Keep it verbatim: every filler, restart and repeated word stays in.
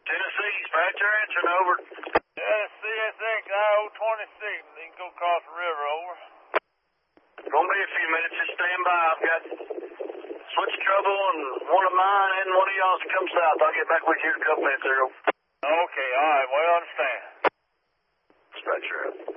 Tennessee, dispatcher answering over. Yeah, C S X I O twenty-six. You can go across the river, over. Gonna be a few minutes, just stand by. I've got switch trouble and one of mine and one of y'all's to come south. I'll get back with you in a couple minutes, Earl. Okay, all right, well, I understand. Dispatcher.